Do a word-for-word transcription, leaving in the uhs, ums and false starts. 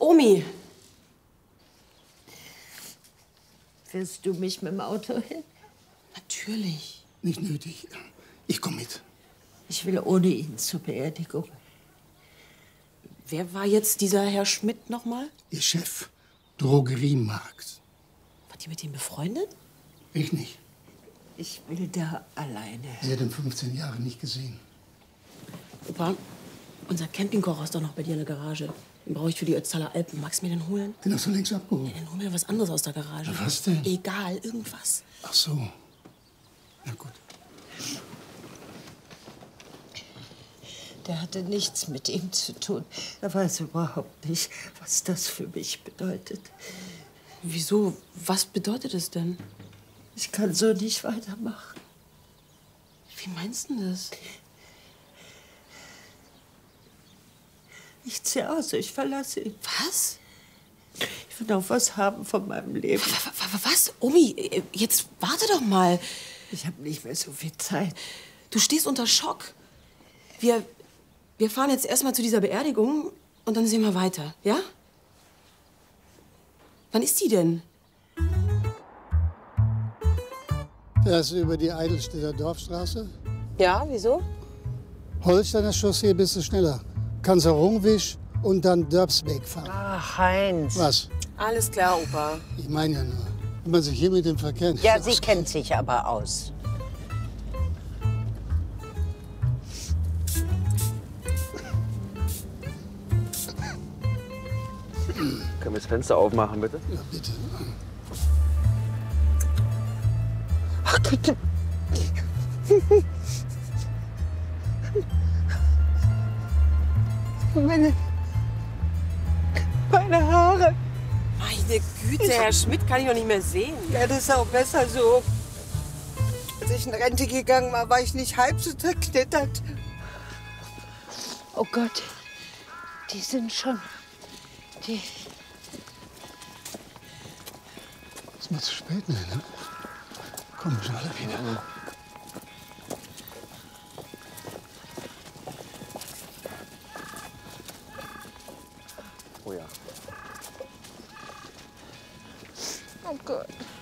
Omi! Fährst du mich mit dem Auto hin? Natürlich. Nicht nötig. Ich komme mit. Ich will ohne ihn zur Beerdigung. Wer war jetzt dieser Herr Schmidt noch mal? Ihr Chef. Drogeriemarkt. War die mit ihm befreundet? Ich nicht. Ich will da alleine. Sie hat ihn fünfzehn Jahre nicht gesehen. Opa, unser Campingkocher ist doch noch bei dir in der Garage. Den brauche ich für die Ötztaler Alpen. Magst du mir den holen? Den hast du längst abgeholt. Ja, dann hol mir was anderes aus der Garage. Na, was denn? Egal, irgendwas. Ach so. Na gut. Der hatte nichts mit ihm zu tun. Er weiß überhaupt nicht, was das für mich bedeutet. Wieso? Was bedeutet es denn? Ich kann so nicht weitermachen. Wie meinst du das? Ich ziehe aus, ich verlasse ihn. Was? Ich will noch was haben von meinem Leben. Was? Omi, jetzt warte doch mal. Ich habe nicht mehr so viel Zeit. Du stehst unter Schock. Wir, wir fahren jetzt erstmal zu dieser Beerdigung und dann sehen wir weiter, ja? Wann ist die denn? Das ist über die Eidelstädter Dorfstraße. Ja, wieso? Holsteiner Chaussee bist du schneller. Kanzerungwisch und dann Dörbsweg fahren. Ach, Heinz. Was? Alles klar, Opa. Ich meine ja nur, wenn man sich hier mit dem Verkehr nicht Ja, sie auskennt. kennt sich aber aus. Können wir das Fenster aufmachen, bitte? Ja, bitte. Ach, bitte. Meine, meine Haare. Meine Güte, Herr Schmidt kann ich doch nicht mehr sehen. Ja, das ist auch besser so. Als ich in Rente gegangen war, war ich nicht halb so zerknittert. Oh Gott, die sind schon... Die... Ist mir zu spät, ne? Kommen schon alle wieder. Oh ja. Oh Gott.